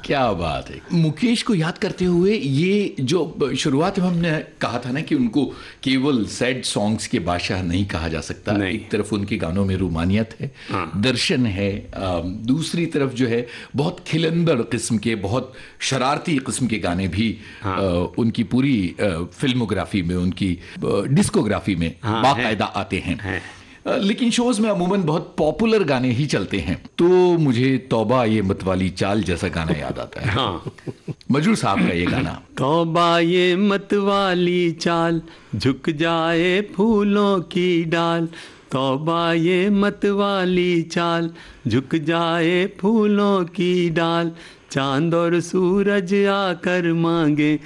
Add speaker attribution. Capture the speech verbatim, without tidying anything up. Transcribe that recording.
Speaker 1: क्या बात है। मुकेश को याद करते हुए ये जो शुरुआत में हमने कहा था ना कि उनको केवल सैड सॉन्ग्स के बादशाह नहीं कहा जा सकता। एक तरफ उनके गानों में रूमानियत है, हाँ। दर्शन है, दूसरी तरफ जो है बहुत खिलंदड़ किस्म के, बहुत शरारती किस्म के गाने भी हाँ। उनकी पूरी फिल्मोग्राफी में, उनकी डिस्कोग्राफी में हाँ, बाकायदा आते हैं, है। लेकिन शोज में अमूमन बहुत पॉपुलर गाने ही चलते हैं, तो मुझे तौबा ये मतवाली चाल जैसा गाना याद आता है। हाँ। मजरूर साहब का ये गाना,
Speaker 2: तौबा ये मतवाली चाल, झुक जाए फूलों की डाल, तौबा ये मतवाली चाल, झुक जाए फूलों की डाल, चांद और सूरज आकर मांगे